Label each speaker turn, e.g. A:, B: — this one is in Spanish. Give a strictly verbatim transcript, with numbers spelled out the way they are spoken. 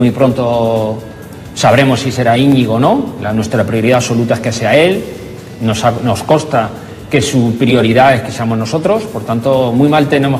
A: Muy pronto sabremos si será Íñigo o no. La, nuestra prioridad absoluta es que sea él. Nos, ha, nos consta que su prioridad es que seamos nosotros. Por tanto, muy mal tenemos